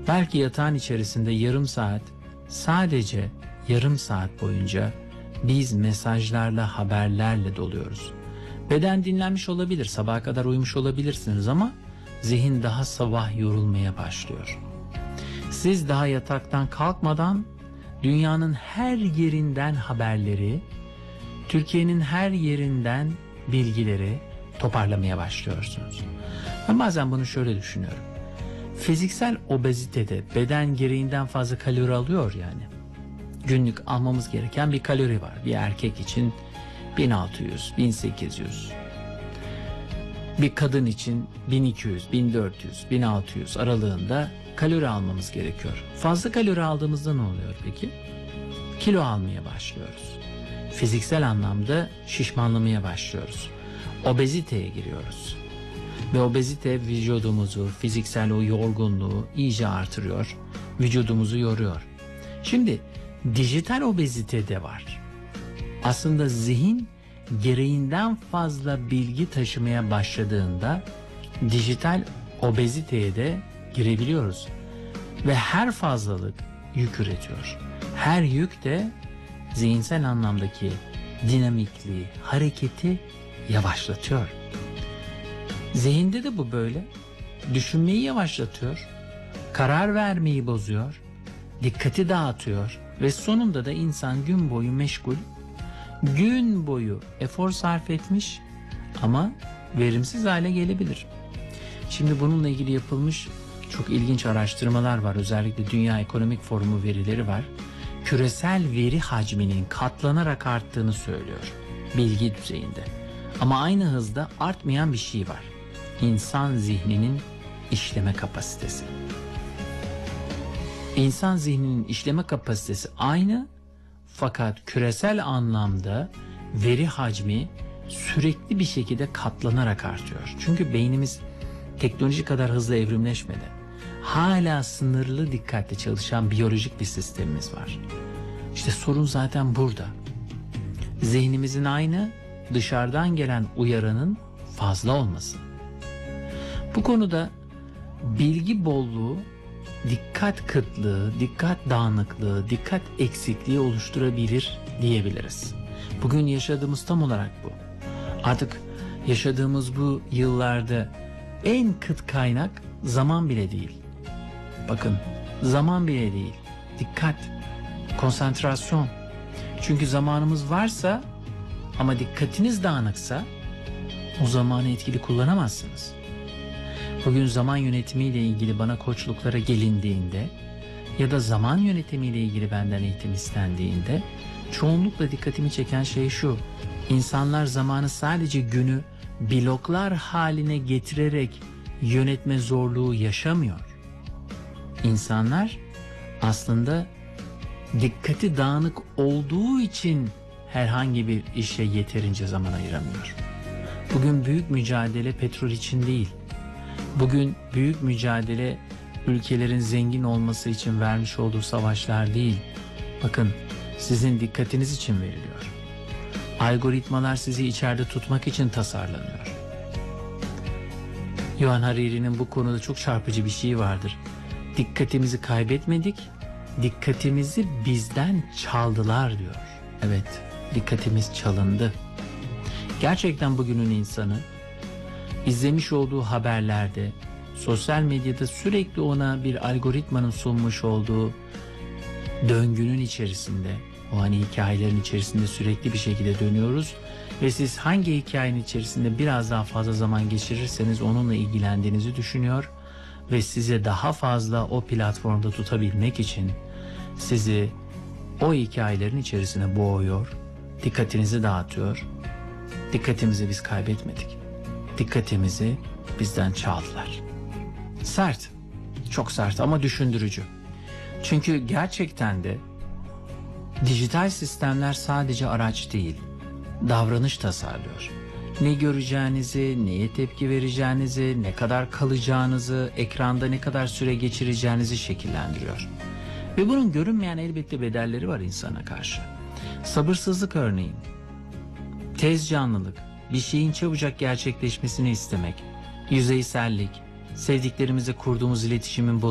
Belki yatağın içerisinde yarım saat, sadece yarım saat boyunca biz mesajlarla, haberlerle doluyoruz. Beden dinlenmiş olabilir, sabaha kadar uyumuş olabilirsiniz ama zihin daha sabah yorulmaya başlıyor. Siz daha yataktan kalkmadan dünyanın her yerinden haberleri, Türkiye'nin her yerinden bilgileri toparlamaya başlıyorsunuz. Ben bazen bunu şöyle düşünüyorum. Fiziksel obezitede beden gereğinden fazla kalori alıyor yani. Günlük almamız gereken bir kalori var. Bir erkek için 1600, 1800. Bir kadın için 1200, 1400, 1600 aralığında kalori almamız gerekiyor. Fazla kalori aldığımızda ne oluyor peki? Kilo almaya başlıyoruz. Fiziksel anlamda şişmanlamaya başlıyoruz. Obeziteye giriyoruz. Ve obezite vücudumuzu, fiziksel o yorgunluğu iyice artırıyor. Vücudumuzu yoruyor. Şimdi dijital obezite de var. Aslında zihin gereğinden fazla bilgi taşımaya başladığında dijital obeziteye de girebiliyoruz. Ve her fazlalık yük üretiyor. Her yük de zihinsel anlamdaki dinamikliği, hareketi yavaşlatıyor. Zihinde de bu böyle. Düşünmeyi yavaşlatıyor. Karar vermeyi bozuyor. Dikkati dağıtıyor. Ve sonunda da insan gün boyu meşgul, gün boyu efor sarf etmiş ama verimsiz hale gelebilir. Şimdi bununla ilgili yapılmış çok ilginç araştırmalar var. Özellikle Dünya Ekonomik Forumu verileri var. Küresel veri hacminin katlanarak arttığını söylüyor bilgi düzeyinde. Ama aynı hızda artmayan bir şey var. İnsan zihninin işleme kapasitesi. İnsan zihninin işleme kapasitesi aynı, fakat küresel anlamda veri hacmi sürekli bir şekilde katlanarak artıyor. Çünkü beynimiz teknoloji kadar hızlı evrimleşmedi. Hala sınırlı dikkatle çalışan biyolojik bir sistemimiz var. İşte sorun zaten burada. Zihnimizin aynı, dışarıdan gelen uyaranın fazla olması. Bu konuda bilgi bolluğu, dikkat kıtlığı, dikkat dağınıklığı, dikkat eksikliği oluşturabilir diyebiliriz. Bugün yaşadığımız tam olarak bu. Artık yaşadığımız bu yıllarda en kıt kaynak zaman bile değil. Bakın, zaman bile değil. Dikkat, konsantrasyon. Çünkü zamanımız varsa ama dikkatiniz dağınıksa o zamanı etkili kullanamazsınız. Bugün zaman yönetimiyle ilgili bana koçluklara gelindiğinde ya da zaman yönetimiyle ilgili benden eğitim istendiğinde çoğunlukla dikkatimi çeken şey şu: İnsanlar zamanı sadece günü bloklar haline getirerek yönetme zorluğu yaşamıyor. İnsanlar aslında dikkati dağınık olduğu için herhangi bir işe yeterince zaman ayıramıyor. Bugün büyük mücadele petrol için değil. Bugün büyük mücadele ülkelerin zengin olması için vermiş olduğu savaşlar değil. Bakın, sizin dikkatiniz için veriliyor. Algoritmalar sizi içeride tutmak için tasarlanıyor. Yuval Harari'nin bu konuda çok çarpıcı bir şeyi vardır. Dikkatimizi kaybetmedik, dikkatimizi bizden çaldılar diyor. Evet, dikkatimiz çalındı. Gerçekten bugünün insanı izlemiş olduğu haberlerde, sosyal medyada sürekli ona bir algoritmanın sunmuş olduğu döngünün içerisinde, o hani hikayelerin içerisinde sürekli bir şekilde dönüyoruz ve siz hangi hikayenin içerisinde biraz daha fazla zaman geçirirseniz onunla ilgilendiğinizi düşünüyor ve size daha fazla o platformda tutabilmek için sizi o hikayelerin içerisine boğuyor, dikkatinizi dağıtıyor. Dikkatimizi biz kaybetmedik. Dikkatimizi bizden çaldılar. Sert, çok sert ama düşündürücü. Çünkü gerçekten de dijital sistemler sadece araç değil, davranış tasarlıyor. Ne göreceğinizi, neye tepki vereceğinizi, ne kadar kalacağınızı, ekranda ne kadar süre geçireceğinizi şekillendiriyor. Ve bunun görünmeyen elbette bedelleri var insana karşı. Sabırsızlık örneğin, tez canlılık, bir şeyin çabucak gerçekleşmesini istemek, yüzeysellik, sevdiklerimizle kurduğumuz iletişimin